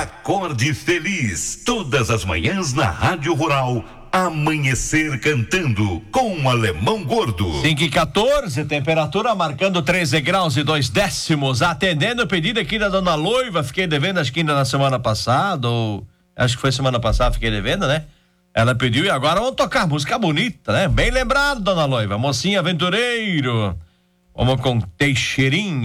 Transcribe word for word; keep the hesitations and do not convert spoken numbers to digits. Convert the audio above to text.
Acorde feliz, todas as manhãs na Rádio Rural. Amanhecer cantando com o Alemão Gordo. cinco e quatorze, temperatura marcando treze graus e dois décimos. Atendendo o pedido aqui da dona Loiva, fiquei devendo, acho que ainda na semana passada, ou acho que foi semana passada, fiquei devendo, né? Ela pediu e agora vamos tocar música bonita, né? Bem lembrado, dona Loiva, mocinha aventureiro. Vamos com Teixeirinha.